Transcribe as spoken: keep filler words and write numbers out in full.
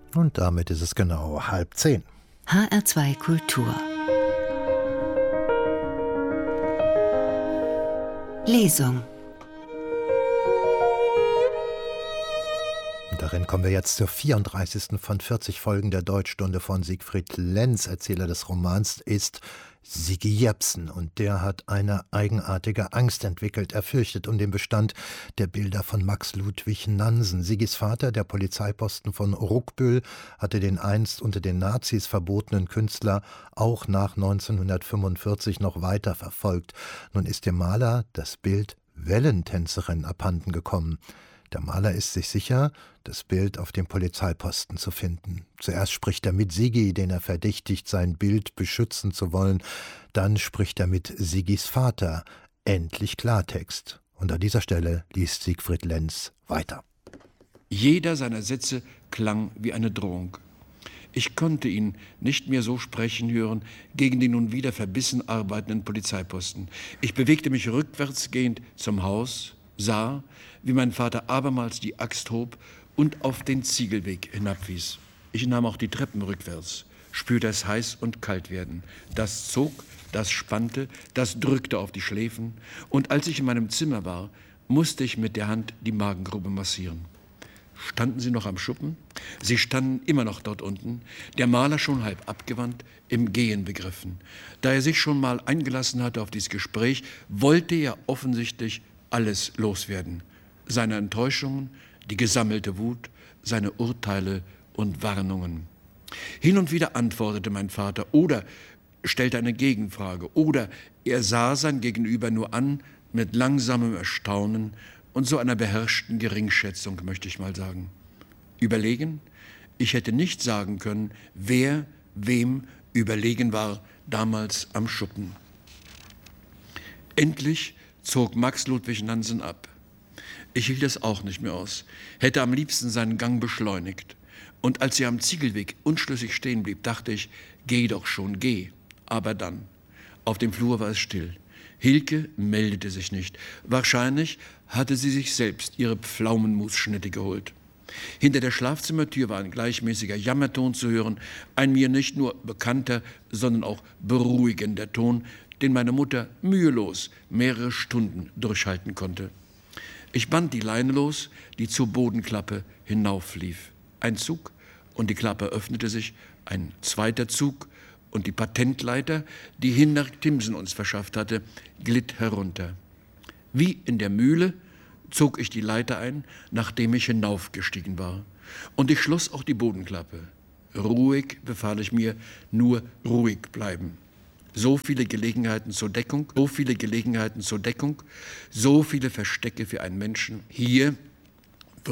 Und damit ist es genau halb zehn. H R zwei Kultur. Lesung. Darin kommen wir jetzt zur vierunddreißigsten von vierzig Folgen der Deutschstunde von Siegfried Lenz. Erzähler des Romans ist Sigi Jepsen, und der hat eine eigenartige Angst entwickelt. Er fürchtet um den Bestand der Bilder von Max Ludwig Nansen. Sigis Vater, der Polizeiposten von Ruckbüll, hatte den einst unter den Nazis verbotenen Künstler auch nach neunzehnhundertfünfundvierzig noch weiter verfolgt. Nun ist dem Maler das Bild Wellentänzerin abhanden gekommen. Der Maler ist sich sicher, das Bild auf dem Polizeiposten zu finden. Zuerst spricht er mit Sigi, den er verdächtigt, sein Bild beschützen zu wollen. Dann spricht er mit Sigis Vater. Endlich Klartext. Und an dieser Stelle liest Siegfried Lenz weiter. Jeder seiner Sätze klang wie eine Drohung. Ich konnte ihn nicht mehr so sprechen hören gegen den nun wieder verbissen arbeitenden Polizeiposten. Ich bewegte mich rückwärtsgehend zum Haus, sah, wie mein Vater abermals die Axt hob und auf den Ziegelweg hinabwies. Ich nahm auch die Treppen rückwärts, spürte es heiß und kalt werden. Das zog, das spannte, das drückte auf die Schläfen, und als ich in meinem Zimmer war, musste ich mit der Hand die Magengrube massieren. Standen sie noch am Schuppen? Sie standen immer noch dort unten, der Maler schon halb abgewandt, im Gehen begriffen. Da er sich schon mal eingelassen hatte auf dieses Gespräch, wollte er offensichtlich alles loswerden. Seine Enttäuschungen, die gesammelte Wut, seine Urteile und Warnungen. Hin und wieder antwortete mein Vater oder stellte eine Gegenfrage oder er sah sein Gegenüber nur an mit langsamem Erstaunen und so einer beherrschten Geringschätzung, möchte ich mal sagen. Überlegen? Ich hätte nicht sagen können, wer wem überlegen war damals am Schuppen. Endlich zog Max Ludwig Nansen ab. Ich hielt es auch nicht mehr aus, hätte am liebsten seinen Gang beschleunigt. Und als er am Ziegelweg unschlüssig stehen blieb, dachte ich, geh doch schon, geh. Aber dann, auf dem Flur war es still. Hilke meldete sich nicht. Wahrscheinlich hatte sie sich selbst ihre Pflaumenmusschnitte geholt. Hinter der Schlafzimmertür war ein gleichmäßiger Jammerton zu hören, ein mir nicht nur bekannter, sondern auch beruhigender Ton, den meine Mutter mühelos mehrere Stunden durchhalten konnte. Ich band die Leine los, die zur Bodenklappe hinauflief. Ein Zug und die Klappe öffnete sich, ein zweiter Zug und die Patentleiter, die Hinnerk Timsen uns verschafft hatte, glitt herunter. Wie in der Mühle zog ich die Leiter ein, nachdem ich hinaufgestiegen war. Und ich schloss auch die Bodenklappe. Ruhig befahl ich mir, nur ruhig bleiben. So viele Gelegenheiten zur Deckung, so viele Gelegenheiten zur Deckung, so viele Verstecke für einen Menschen. Hier